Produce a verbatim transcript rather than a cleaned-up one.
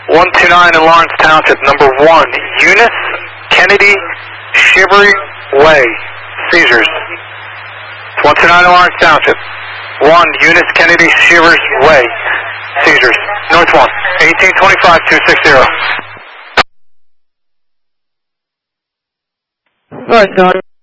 one two nine in Lawrence Township, number one, Eunice Kennedy Shivery Way, seizures. one two nine in Lawrence Township, one, Eunice Kennedy Shivers Way, seizures. North one, eighteen twenty-five two sixty. North, North.